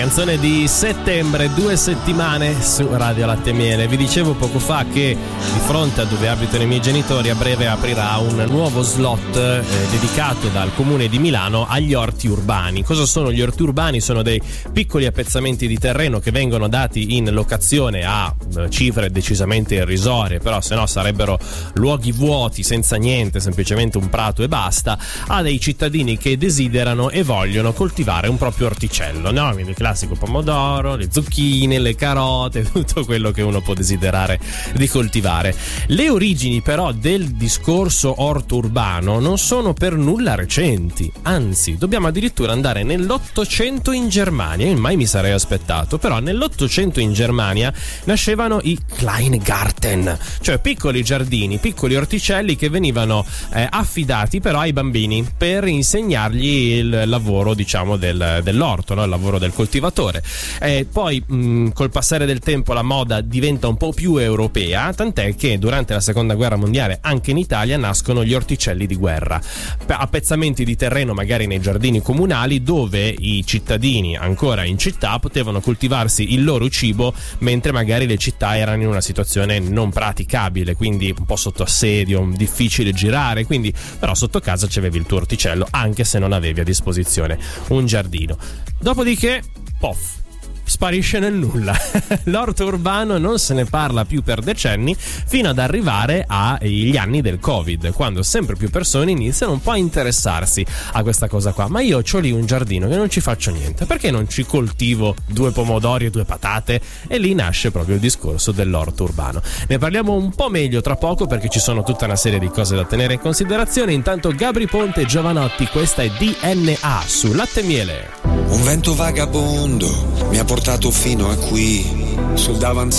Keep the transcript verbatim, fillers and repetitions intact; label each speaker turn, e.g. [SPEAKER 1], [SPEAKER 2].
[SPEAKER 1] canzone di Settembre, due settimane su Radio Latte e Miele. Vi dicevo poco fa che di fronte a dove abitano i miei genitori a breve aprirà un nuovo slot eh, dedicato dal comune di Milano agli orti urbani. Cosa sono gli orti urbani? Sono dei piccoli appezzamenti di terreno che vengono dati in locazione a eh, cifre decisamente irrisorie, però se no sarebbero luoghi vuoti senza niente, semplicemente un prato e basta, a dei cittadini che desiderano e vogliono coltivare un proprio orticello, no? Quindi il classico pomodoro, le zucchine, le carote, tutto quello che uno può desiderare di coltivare. Le origini però del discorso orto urbano non sono per nulla recenti, anzi dobbiamo addirittura andare nell'Ottocento in Germania. Io mai mi sarei aspettato, però nell'Ottocento in Germania nascevano i Kleingarten, cioè piccoli giardini, piccoli orticelli che venivano eh, affidati però ai bambini per insegnargli il lavoro, diciamo, del, dell'orto, no? Il lavoro del coltivatore. E poi mh, col passare del tempo la moda diventa un po' più europea, tant'è che durante la seconda guerra mondiale anche in Italia nascono gli orticelli di guerra, appezzamenti di terreno magari nei giardini comunali dove i cittadini ancora in città potevano coltivarsi il loro cibo mentre magari le città erano in una situazione non praticabile, quindi un po' sotto assedio, difficile girare, quindi però sotto casa c'avevi il tuo orticello anche se non avevi a disposizione un giardino. Dopodiché, pof, sparisce nel nulla. L'orto urbano non se ne parla più per decenni, fino ad arrivare agli anni del Covid, quando sempre più persone iniziano un po' a interessarsi a questa cosa qua. Ma io c'ho lì un giardino che non ci faccio niente, perché non ci coltivo due pomodori e due patate? E lì nasce proprio il discorso dell'orto urbano. Ne parliamo un po' meglio tra poco, perché ci sono tutta una serie di cose da tenere in considerazione. Intanto Gabri Ponte e Giovanotti, questa è D N A su Latte e Miele.
[SPEAKER 2] Un vento vagabondo mi ha portato fino a qui, sul davanzale